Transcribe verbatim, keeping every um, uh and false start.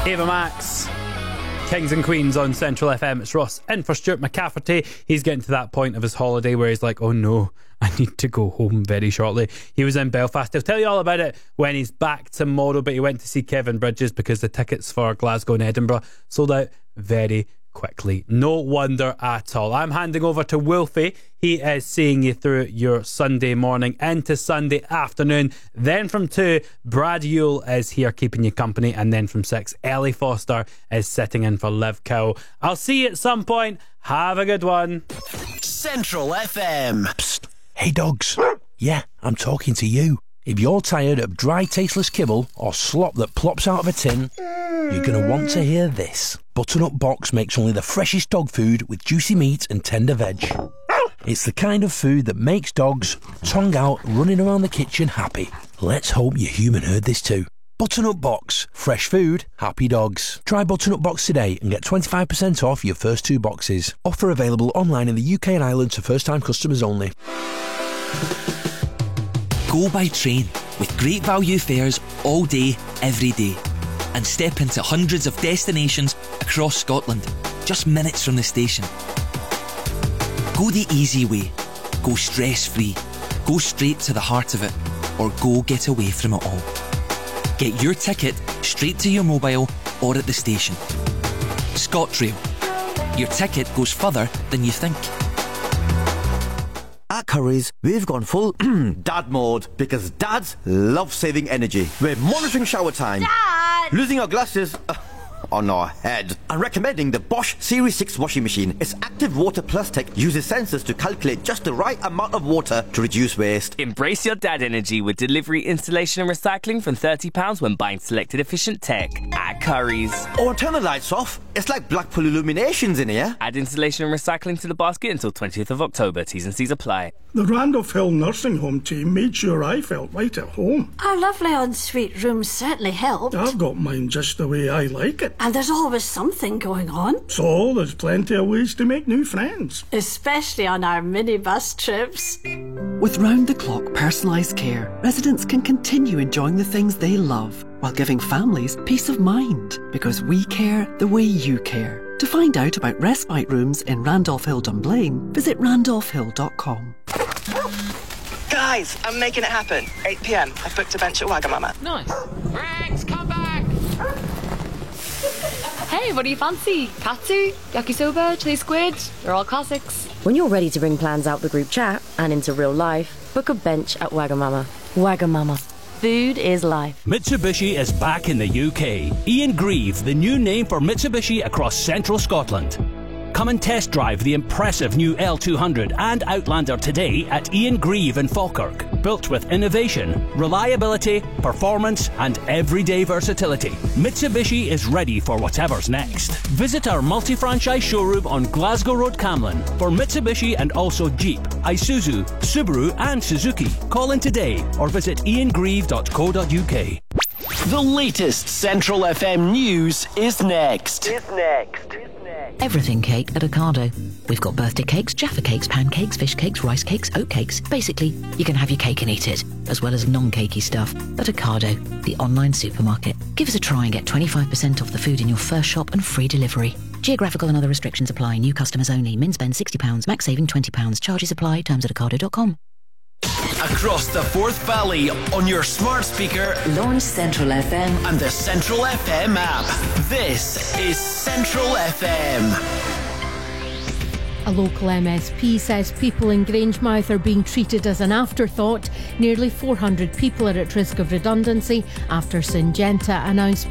Ava Max, Kings and Queens on Central F M. It's Ross in for Stuart McCafferty. He's getting to that point of his holiday where he's like, oh no, I need to go home very shortly. He was in Belfast. He'll tell you all about it when he's back tomorrow, but he went to see Kevin Bridges because the tickets for Glasgow and Edinburgh sold out very quickly. No wonder at all. I'm handing over to Wolfie. He is seeing you through your Sunday morning into Sunday afternoon. Then from two, Brad Yule is here keeping you company. And then from six, Ellie Foster is sitting in for Liv Cow. I'll see you at some point. Have a good one. Central F M. Psst. Hey dogs. Yeah, I'm talking to you. If you're tired of dry, tasteless kibble or slop that plops out of a tin, you're going to want to hear this. Butternut Box makes only the freshest dog food with juicy meat and tender veg. It's the kind of food that makes dogs, tongue out, running around the kitchen happy. Let's hope your human heard this too. Butternut Box. Fresh food, happy dogs. Try Butternut Box today and get twenty-five percent off your first two boxes. Offer available online in the U K and Ireland to first-time customers only. Go by train with great value fares all day, every day. And step into hundreds of destinations across Scotland, just minutes from the station. Go the easy way. Go stress-free. Go straight to the heart of it. Or go get away from it all. Get your ticket straight to your mobile or at the station. ScotRail. Your ticket goes further than you think. At Currys, we've gone full dad mode because dads love saving energy. We're monitoring shower time, Dad! losing our glasses uh, on our head, and recommending the Bosch Series six washing machine. Its Active Water Plus tech uses sensors to calculate just the right amount of water to reduce waste. Embrace your dad energy with delivery, installation and recycling from thirty pounds when buying selected efficient tech at Currys. Or turn the lights off. It's like Blackpool Illuminations in here. Add installation and recycling to the basket until twentieth of October. T's and C's apply. The Randolph Hill Nursing Home team made sure I felt right at home. Our lovely ensuite room certainly helped. I've got mine just the way I like it. And there's always something going on. So there's plenty of ways to make new friends. Especially on our minibus trips. With round-the-clock personalised care, residents can continue enjoying the things they love while giving families peace of mind, because we care the way you care. To find out about respite rooms in Randolph Hill Dunblane, visit randolph hill dot com. Guys, I'm making it happen. eight p.m. I've booked a bench at Wagamama. Nice. Rex, come back! Hey, what do you fancy? Katsu, yakisoba, chili squid? They're all classics. When you're ready to bring plans out the group chat and into real life, book a bench at Wagamama. Wagamama. Food is life. Mitsubishi is back in the U K. Ian Grieve, the new name for Mitsubishi across central Scotland. Come and test drive the impressive new L two hundred and Outlander today at Ian Grieve in Falkirk. Built with innovation, reliability, performance and everyday versatility, Mitsubishi is ready for whatever's next. Visit our multi-franchise showroom on Glasgow Road, Camlin for Mitsubishi and also Jeep, Isuzu, Subaru and Suzuki. Call in today or visit ian grieve dot co dot uk. The latest Central F M news is next. Is next. Everything cake at Ocado. We've got birthday cakes, Jaffa cakes, pancakes, fish cakes, rice cakes, oat cakes. Basically, you can have your cake and eat it, as well as non-cakey stuff at Ocado, the online supermarket. Give us a try and get twenty-five percent off the food in your first shop and free delivery. Geographical and other restrictions apply. New customers only. Min spend sixty pounds, max saving twenty pounds. Charges apply. Terms at ocado dot com. Across the Forth Valley on your smart speaker, Launch Central F M and the Central F M app. This is Central F M. A local M S P says people in Grangemouth are being treated as an afterthought. Nearly four hundred people are at risk of redundancy after Syngenta announced